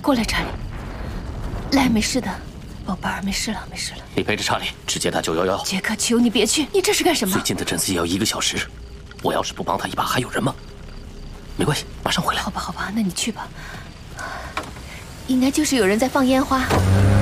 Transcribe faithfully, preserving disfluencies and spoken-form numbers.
过来，查理。来，没事的，宝贝儿，没事了，没事了。 你陪着查理，直接打九幺幺。 杰克，求你别去，你这是干什么？ 最近的诊次也要一个小时，我要是不帮他一把，还有人吗？没关系，马上回来。 好吧，好吧，那你去吧。应该就是有人在放烟花。